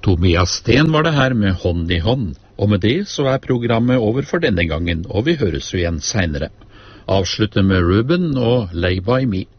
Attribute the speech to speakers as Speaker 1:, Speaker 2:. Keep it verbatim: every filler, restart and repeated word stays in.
Speaker 1: Tobias Sten var det her med Hånd i hånd, og med det så er programmet over for denne gangen, og vi høres jo igjen senere. Avslutter med Ruben og Lay By Me.